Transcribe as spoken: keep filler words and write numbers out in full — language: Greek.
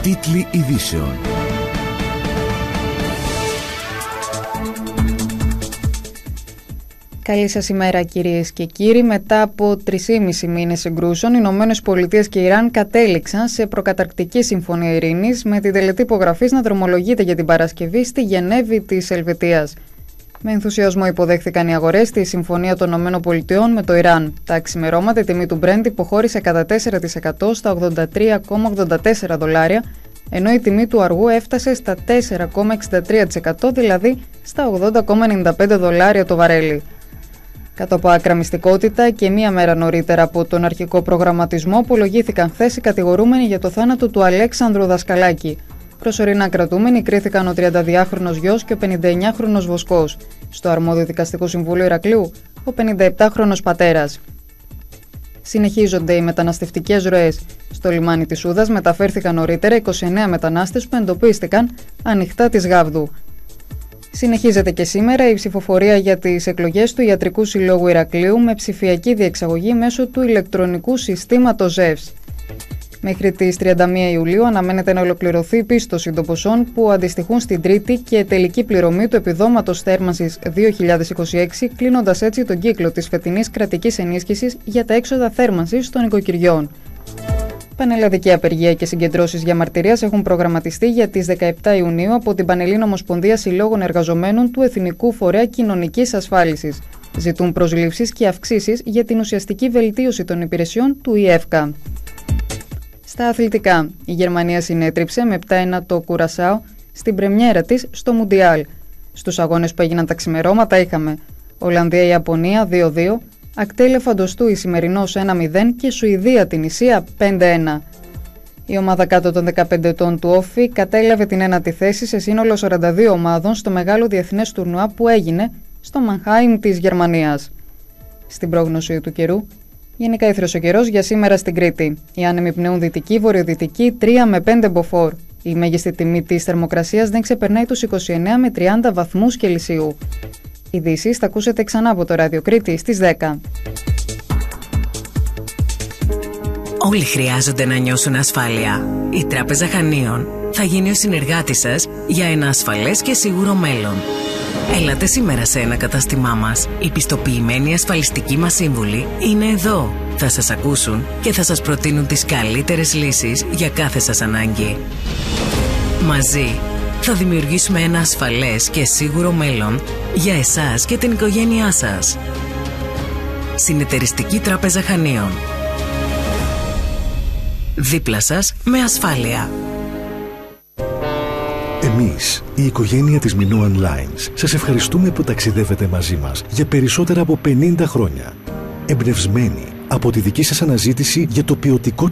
Τίτλοι ειδήσεων. Καλή σας ημέρα κυρίες και κύριοι. Μετά από τρεισήμισι μήνες συγκρούσεων, οι Ηνωμένες Πολιτείες και Ιράν κατέληξαν σε προκαταρκτική συμφωνία ειρήνης, με την τελετή υπογραφής να δρομολογείται για την Παρασκευή στη Γενέβη της Ελβετίας. Με ενθουσιασμό υποδέχθηκαν οι αγορές τη συμφωνία των Ηνωμένων Πολιτειών με το Ιράν. Τα ξημερώματα η τιμή του Brent υποχώρησε κατά τέσσερα τοις εκατό στα ογδόντα τρία κόμμα ογδόντα τέσσερα δολάρια, ενώ η τιμή του αργού έφτασε στα τέσσερα κόμμα εξήντα τρία τοις εκατό, δηλαδή στα ογδόντα κόμμα ενενήντα πέντε δολάρια το βαρέλι. Κάτω από άκρα μυστικότητα και μία μέρα νωρίτερα από τον αρχικό προγραμματισμό, απολογήθηκαν χθες οι κατηγορούμενοι για το θάνατο του Αλέξανδρου Δασκαλάκη. Προσωρινά κρατούμενοι κρίθηκαν ο τριανταδυάχρονος γιος και ο πενηνταεννιάχρονος βοσκός. Στο αρμόδιο δικαστικό συμβούλιο Ηρακλείου, ο πενηνταεπτάχρονος πατέρας. Συνεχίζονται οι μεταναστευτικές ροές. Στο λιμάνι της Ούδας μεταφέρθηκαν νωρίτερα είκοσι εννέα μετανάστες που εντοπίστηκαν ανοιχτά της Γάβδου. Συνεχίζεται και σήμερα η ψηφοφορία για τις εκλογές του Ιατρικού Συλλόγου Ηρακλείου με ψηφιακή διεξαγωγή μέσω του ηλεκτρονικού συστήματος ΖΕΒΣ. Μέχρι τις τριάντα μία Ιουλίου αναμένεται να ολοκληρωθεί η πίστοση των ποσών που αντιστοιχούν στην τρίτη και τελική πληρωμή του επιδόματος θέρμανσης δύο χιλιάδες είκοσι έξι, κλείνοντας έτσι τον κύκλο της φετινής κρατικής ενίσχυσης για τα έξοδα θέρμανσης των οικοκυριών. Πανελλαδική απεργία και συγκεντρώσεις διαμαρτυρίας έχουν προγραμματιστεί για τις δεκαεπτά Ιουνίου από την Πανελλήνια Ομοσπονδία Συλλόγων Εργαζομένων του Εθνικού Φορέα Κοινωνικής Ασφάλισης. Ζητούν προσλήψεις και αυξήσεις για την ουσιαστική βελτίωση των υπηρεσιών του ΙΕΦΚΑ. Στα αθλητικά, η Γερμανία συνέτριψε με επτά ένα το Κουρασάο στην πρεμιέρα της στο Μουντιάλ. Στους αγώνες που έγιναν τα ξημερώματα είχαμε Ολλανδία-Ιαπωνία δύο δύο, Ακτέλεφαντοστού Ισημερινός ένα μηδέν και Σουηδία-Τινησία πέντε ένα. Η ομάδα κάτω των δεκαπέντε ετών του Όφη κατέλαβε την ένατη θέση σε σύνολο σαράντα δύο ομάδων στο μεγάλο διεθνές τουρνουά που έγινε στο Μανχάιμ της Γερμανίας. Στην πρόγνωση του καιρού, γενικά ήθρος ο καιρός για σήμερα στην Κρήτη. Οι άνεμοι πνέουν δυτική, βορειοδυτική τρία με πέντε μποφόρ. Η μέγιστη τιμή της θερμοκρασίας δεν ξεπερνάει τους είκοσι εννέα με τριάντα βαθμούς Κελσίου. Ειδήσεις θα ακούσετε ξανά από το Ράδιο Κρήτη στις δέκα. Όλοι χρειάζονται να νιώσουν ασφάλεια. Η Τράπεζα Χανίων θα γίνει ο συνεργάτης σας για ένα ασφαλές και σίγουρο μέλλον. Έλατε σήμερα σε ένα κατάστημά μας. Οι πιστοποιημένοι ασφαλιστικοί μας σύμβουλοι είναι εδώ. Θα σας ακούσουν και θα σας προτείνουν τις καλύτερες λύσεις για κάθε σας ανάγκη. Μαζί θα δημιουργήσουμε ένα ασφαλές και σίγουρο μέλλον για εσάς και την οικογένειά σας. Συνεταιριστική Τράπεζα Χανίων. Δίπλα σας με ασφάλεια. Εμείς, η οικογένεια της Minoan Lines, σας ευχαριστούμε που ταξιδεύετε μαζί μας για περισσότερα από πενήντα χρόνια. Εμπνευσμένοι από τη δική σας αναζήτηση για το ποιοτικό